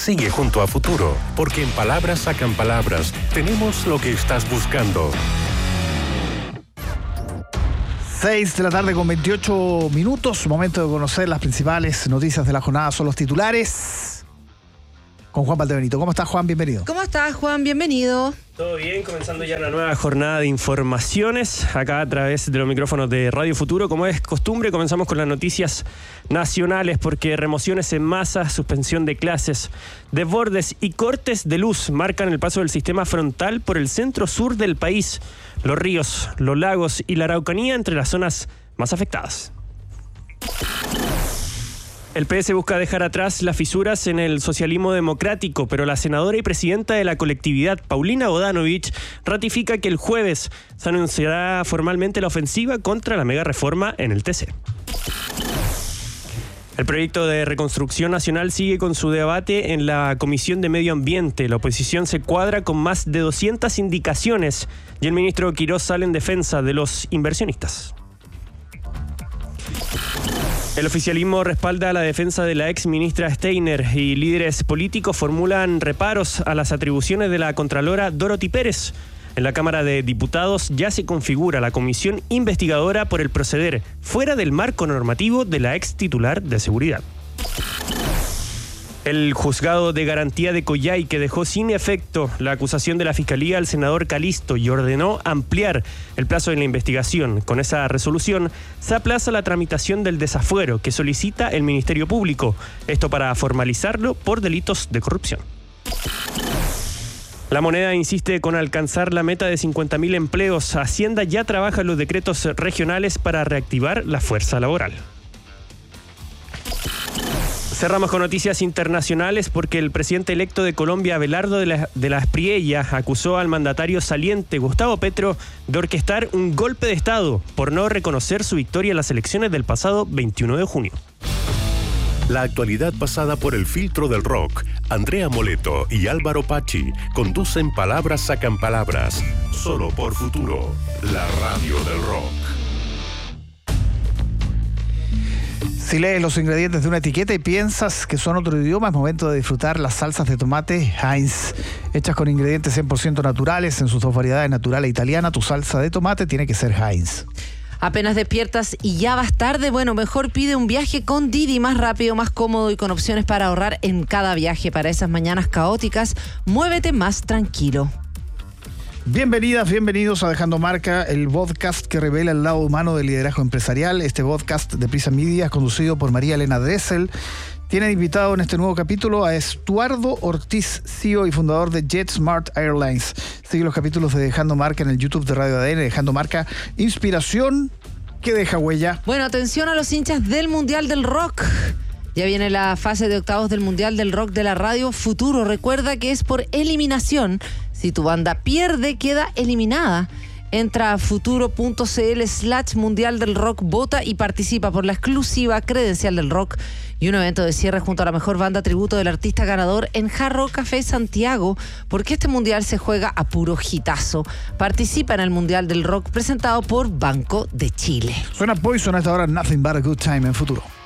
Sigue junto a Futuro, porque en Palabras Sacan Palabras tenemos lo que estás buscando. 6 de la tarde con 28 minutos. Momento de conocer las principales noticias de la jornada. Son los titulares. Con Juan Valdebenito. ¿Cómo estás, Juan? Bienvenido. ¿Cómo estás, Juan? Bienvenido. Todo bien, comenzando ya la nueva jornada de informaciones acá a través de los micrófonos de Radio Futuro. Como es costumbre, comenzamos con las noticias nacionales porque remociones en masa, suspensión de clases, desbordes y cortes de luz marcan el paso del sistema frontal por el centro-sur del país, los ríos, los lagos y la Araucanía entre las zonas más afectadas. El PS busca dejar atrás las fisuras en el socialismo democrático, pero la senadora y presidenta de la colectividad, Paulina Bodanovich, ratifica que el jueves se anunciará formalmente la ofensiva contra la mega reforma en el TC. El proyecto de reconstrucción nacional sigue con su debate en la Comisión de Medio Ambiente. La oposición se cuadra con más de 200 indicaciones y el ministro Quirós sale en defensa de los inversionistas. El oficialismo respalda la defensa de la ex ministra Steiner y líderes políticos formulan reparos a las atribuciones de la contralora Dorothy Pérez. En la Cámara de Diputados ya se configura la comisión investigadora por el proceder fuera del marco normativo de la ex titular de seguridad. El juzgado de garantía de Coyhaique dejó sin efecto la acusación de la Fiscalía al senador Calisto y ordenó ampliar el plazo de la investigación. Con esa resolución se aplaza la tramitación del desafuero que solicita el Ministerio Público, esto para formalizarlo por delitos de corrupción. La Moneda insiste con alcanzar la meta de 50.000 empleos. Hacienda ya trabaja en los decretos regionales para reactivar la fuerza laboral. Cerramos con noticias internacionales porque el presidente electo de Colombia, Abelardo de la Espriella, acusó al mandatario saliente Gustavo Petro de orquestar un golpe de Estado por no reconocer su victoria en las elecciones del pasado 21 de junio. La actualidad pasada por el filtro del rock. Andrea Moleto y Álvaro Pachi conducen Palabras Sacan Palabras. Solo por Futuro, la radio del rock. Si lees los ingredientes de una etiqueta y piensas que son otro idioma, es momento de disfrutar las salsas de tomate Heinz. Hechas con ingredientes 100% naturales en sus dos variedades, natural e italiana, tu salsa de tomate tiene que ser Heinz. Apenas despiertas y ya vas tarde, bueno, mejor pide un viaje con Didi, más rápido, más cómodo y con opciones para ahorrar en cada viaje. Para esas mañanas caóticas, muévete más tranquilo. Bienvenidas, bienvenidos a Dejando Marca, el podcast que revela el lado humano del liderazgo empresarial. Este podcast de Prisa Media, conducido por María Elena Dressel, tiene invitado en este nuevo capítulo a Estuardo Ortiz, CEO y fundador de JetSmart Airlines. Sigue los capítulos de Dejando Marca en el YouTube de Radio ADN. Dejando Marca, inspiración que deja huella. Bueno, atención a los hinchas del Mundial del Rock. Ya viene la fase de octavos del Mundial del Rock de la Radio Futuro. Recuerda que es por eliminación. Si tu banda pierde, queda eliminada. Entra a futuro.cl/Mundial del Rock, vota y participa por la exclusiva credencial del rock y un evento de cierre junto a la mejor banda tributo del artista ganador en Hard Rock Café Santiago, porque este mundial se juega a puro hitazo. Participa en el Mundial del Rock presentado por Banco de Chile. Suena Poison a esta hora, Nothing But a Good Time en Futuro.